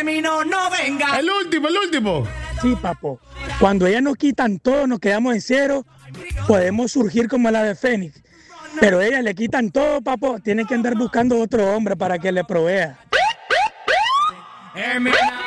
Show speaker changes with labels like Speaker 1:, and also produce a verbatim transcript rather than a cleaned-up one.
Speaker 1: mí no, no venga.
Speaker 2: El último, el último.
Speaker 3: Sí, papo. Cuando ellas nos quitan todo, nos quedamos en cero, podemos surgir como la de Fénix. Pero ellas le quitan todo, papo. Tienen que andar buscando otro hombre para que le provea.
Speaker 1: Eminem.